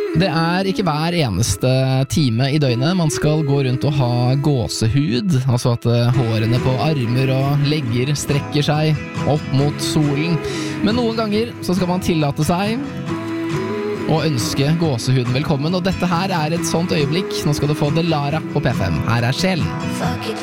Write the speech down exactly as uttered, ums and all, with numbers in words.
Det er ikke hver eneste time i døgnet man skal gå rundt og ha gåsehud, altså at hårene på armer og legger strekker seg opp mot solen. Men noen ganger så skal man tillate seg å ønske gåsehuden velkommen, og dette her er et sånt øyeblikk. Nå skal du få Delara på P fem. Her er Sjelen.